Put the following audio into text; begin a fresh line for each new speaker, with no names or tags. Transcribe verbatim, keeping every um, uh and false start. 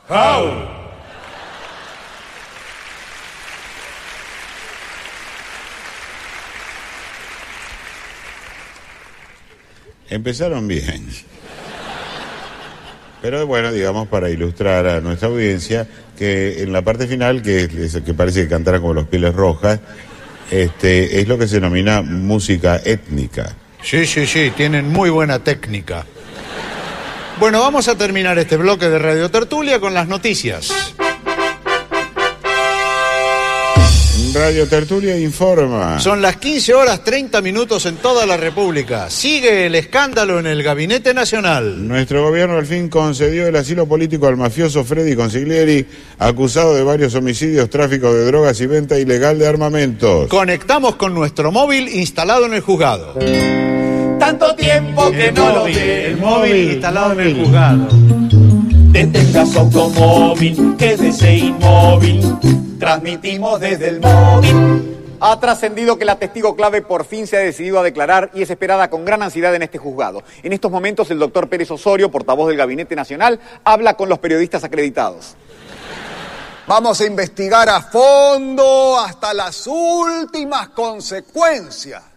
How.
Empezaron bien. Pero bueno, digamos, para ilustrar a nuestra audiencia, que en la parte final, que, es, que parece que cantaran como los Pieles Rojas, este, es lo que se denomina música étnica.
Sí, sí, sí, tienen muy buena técnica. Bueno, vamos a terminar este bloque de Radio Tertulia con las noticias.
Radio Tertulia informa.
Son las quince horas treinta minutos en toda la República. Sigue el escándalo en el Gabinete Nacional.
Nuestro gobierno al fin concedió el asilo político al mafioso Freddy Consiglieri, acusado de varios homicidios, tráfico de drogas y venta ilegal de armamentos.
Conectamos con nuestro móvil instalado en el juzgado.
Tanto tiempo que
El
no lo
móvil,
ve.
el móvil
instalado
móvil.
en el juzgado.
Detenga su automóvil, quédese inmóvil. Transmitimos desde el móvil.
Ha trascendido que la testigo clave por fin se ha decidido a declarar y es esperada con gran ansiedad en este juzgado. En estos momentos el doctor Pérez Osorio, portavoz del Gabinete Nacional, habla con los periodistas acreditados.
Vamos a investigar a fondo hasta las últimas consecuencias